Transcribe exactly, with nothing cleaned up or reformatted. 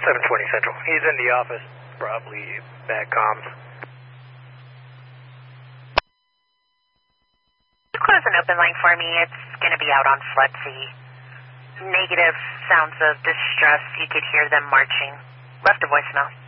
seven twenty Central. He's in the office, probably back comms. Close an open line for me. It's going to be out on Flood C. Negative sounds of distress. You could hear them marching. Left a voicemail.